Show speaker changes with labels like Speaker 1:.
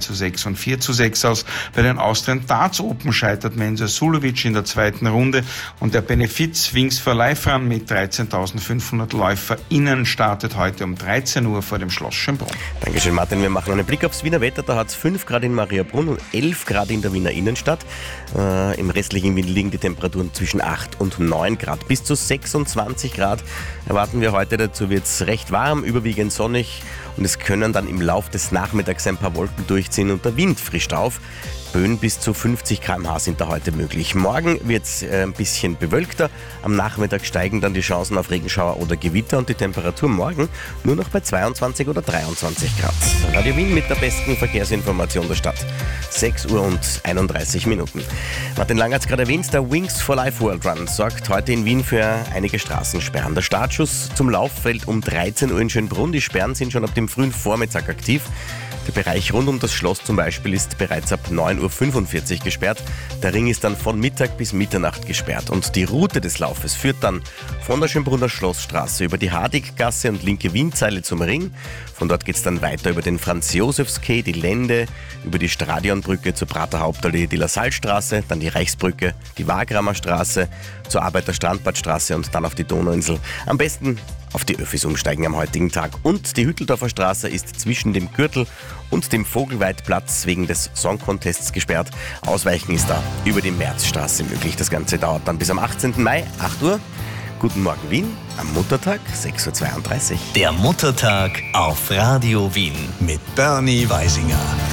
Speaker 1: 3:6 und 4:6 aus. Bei den Austrian Darts Open scheitert Menzo Suljovic in der zweiten Runde und der Benefiz Wings for Life Run mit 13.500 LäuferInnen startet heute um 13 Uhr vor dem Schloss Schönbrunn.
Speaker 2: Dankeschön, Martin. Wir machen einen Blick aufs Wiener Wetter. Da hat es 5 Grad in Mariabrunn und 11 Grad in der Wiener Innenstadt. Im restlichen Wien liegen die Temperaturen zwischen 8 und 9 Grad. Bis zu 26 Grad erwarten wir heute. Dazu wird es recht warm, überwiegend sonnig und es können dann im Lauf des Nachmittags ein paar Wolken durchziehen und der Wind frischt auf. Böen bis zu 50 km/h sind da heute möglich. Morgen wird es ein bisschen bewölkter. Am Nachmittag steigen dann die Chancen auf Regenschauer oder Gewitter und die Temperatur morgen nur noch bei 22 oder 23 Grad. Radio Wien mit der besten Verkehrsinformation der Stadt. 6 Uhr und 31 Minuten. Martin Lang hat es gerade erwähnt, der Wings for Life World Run sorgt heute in Wien für einige Straßensperren. Der Startschuss zum Lauf fällt um 13 Uhr in Schönbrunn. Die Sperren sind schon ab dem frühen Vormittag aktiv. Der Bereich rund um das Schloss zum Beispiel ist bereits ab 9:45 Uhr gesperrt. Der Ring ist dann von Mittag bis Mitternacht gesperrt. Und die Route des Laufes führt dann von der Schönbrunner Schlossstraße über die Hardiggasse und linke Wienzeile zum Ring. Von dort geht es dann weiter über den Franz-Josefs-Quai, die Lände, über die Stadionbrücke zur Prater Hauptallee, die Lassallestraße, dann die Reichsbrücke, die Wagramer Straße, zur Arbeiter-Strandbadstraße und dann auf die Donauinsel. Am besten auf die Öffis umsteigen am heutigen Tag. Und die Hütteldorfer Straße ist zwischen dem Gürtel und dem Vogelweidplatz wegen des Song Contests gesperrt. Ausweichen ist da über die Märzstraße möglich. Das Ganze dauert dann bis am 18. Mai, 8 Uhr. Guten Morgen Wien, am Muttertag, 6:32 Uhr.
Speaker 3: Der Muttertag auf Radio Wien mit Bernie Weisinger.